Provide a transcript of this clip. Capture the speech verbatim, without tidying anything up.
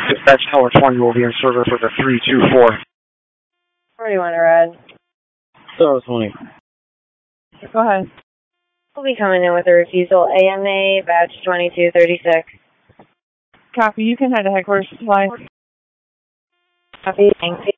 Dispatch Tower twenty will be in service with a three two four. Where do you want to ride? Tower twenty. Go ahead. We'll be coming in with a refusal. A M A, batch twenty-two thirty-six. Copy. You can head to headquarters supply. Copy. Thank you.